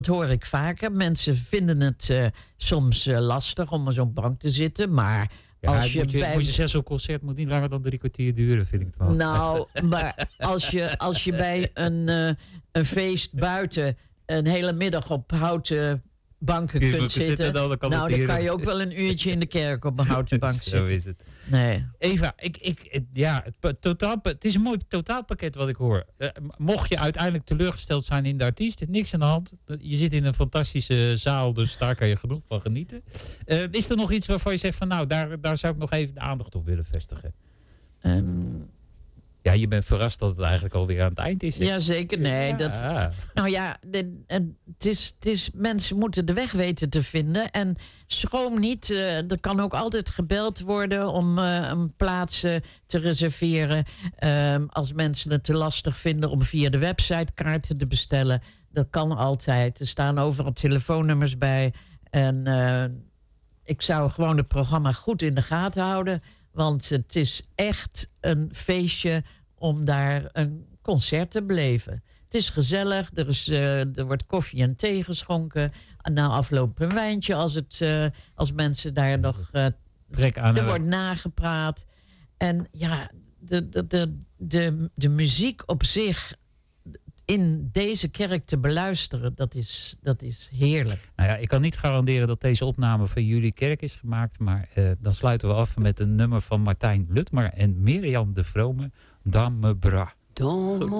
hoor ik vaker. Mensen vinden het soms lastig om op zo'n bank te zitten. Maar als moet je zeggen, zo'n concert moet niet langer dan 3 kwartier duren, vind ik het wel. Nou, maar als je bij een feest buiten een hele middag op houten banken kunt zitten, dan kan je ook wel een uurtje in de kerk op een houten bank zitten. Zo is het. Nee. Eva, het is een mooi totaalpakket wat ik hoor. Mocht je uiteindelijk teleurgesteld zijn in de artiest, niks aan de hand. Je zit in een fantastische zaal, dus daar kan je genoeg van genieten. Is er nog iets waarvan je zegt van nou, daar zou ik nog even de aandacht op willen vestigen? Ja, je bent verrast dat het eigenlijk alweer aan het eind is. Jazeker, nee. Nou ja, het is, mensen moeten de weg weten te vinden. En schroom niet. Er kan ook altijd gebeld worden om plaatsen te reserveren. Als mensen het te lastig vinden om via de website kaarten te bestellen. Dat kan altijd. Er staan overal telefoonnummers bij. En ik zou gewoon het programma goed in de gaten houden. Want het is echt een feestje om daar een concert te beleven. Het is gezellig, er wordt koffie en thee geschonken. Na afloop een wijntje als mensen daar nog... Trek aan. Er wordt nagepraat. En ja, de muziek op zich in deze kerk te beluisteren, dat is heerlijk. Nou ja, ik kan niet garanderen dat deze opname van jullie kerk is gemaakt, maar dan sluiten we af met een nummer van Martijn Lutmer en Mirjam de Vrome, Dame Bra.